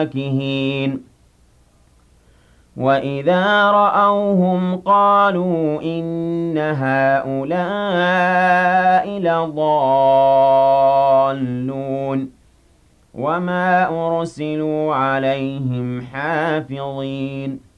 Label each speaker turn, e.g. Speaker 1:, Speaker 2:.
Speaker 1: فَاكِهِينَ وَإِذَا رَأَوْهُمْ قَالُوا إِنَّ هَٰؤُلَاءِ لَضَالُّونَ وَمَا أُرْسِلُوا عَلَيْهِمْ حَافِظِينَ